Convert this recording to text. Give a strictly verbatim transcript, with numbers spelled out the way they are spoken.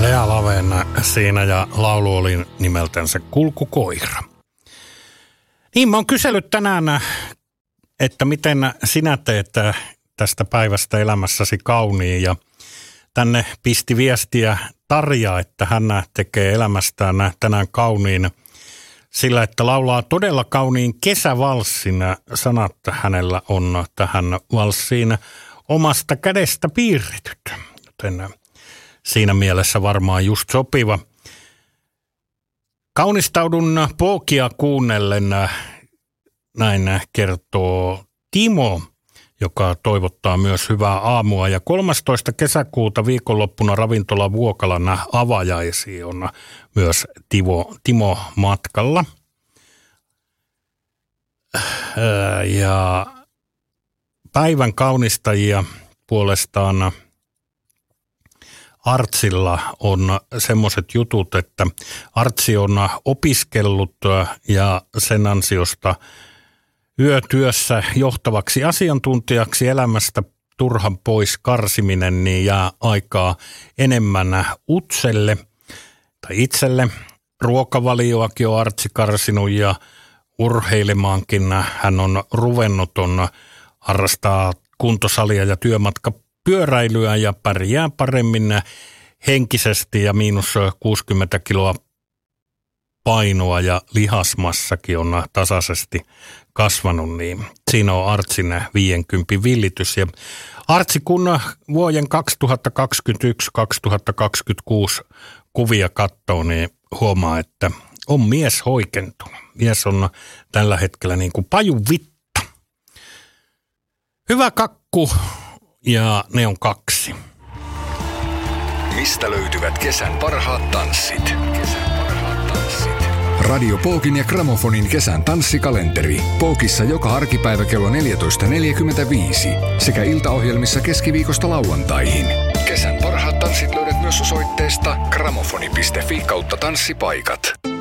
Lea Laven siinä ja laulu oli nimeltänsä Kulkukoira. Niin, mä oon kysellyt tänään, että miten sinä teet tästä päivästä elämässäsi kauniin, ja tänne pisti viestiä Tarja, että hän tekee elämästään tänään kauniin sillä, että laulaa todella kauniin kesävalssin. Sanat hänellä on tähän valssiin omasta kädestä piirretyt, joten siinä mielessä varmaan just sopiva. Kaunistaudun pookia kuunnellen, näin kertoo Timo, joka toivottaa myös hyvää aamua. Ja kolmastoista kesäkuuta viikonloppuna ravintola Vuokalan avajaisiin on myös Timo, Timo matkalla. Ja päivän kaunistajia puolestaan Artsilla on semmoiset jutut, että Artsi on opiskellut ja sen ansiosta yötyössä johtavaksi asiantuntijaksi elämästä turhan pois karsiminen, niin jää aikaa enemmän utselle tai itselle. Ruokavalioakin on Artsi karsinut ja urheilemaankin hän on ruvennut, on harrastaa kuntosalia ja työmatkapyöräilyä ja pärjää paremmin henkisesti, ja miinus kuusikymmentä kiloa painoa ja lihasmassakin on tasaisesti kasvanut, niin siinä on Artsin viidenkymmenen villitys. Ja Artsi, kun vuoden kaksituhattakaksikymmentäyksi kaksituhattakaksikymmentäkuusi kuvia katsoo, niin huomaa, että on mies hoikentunut. Mies on tällä hetkellä niin kuin pajuvitta. Hyvä kakku, ja ne on kaksi. Mistä löytyvät kesän parhaat tanssit? Kesän parhaat tanssit. Radio Pookin ja Gramofonin kesän tanssikalenteri. Pookissa joka arkipäivä kello neljätoista neljäkymmentäviisi sekä iltaohjelmissa keskiviikosta lauantaihin. Kesän parhaat tanssit löydät myös osoitteesta gramofoni piste fi kautta tanssipaikat.